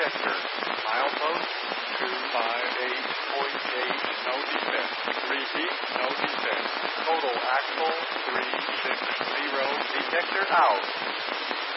detector. Milepost 258.8, no defect. Repeat, no defect. Total axle 360. Detector out.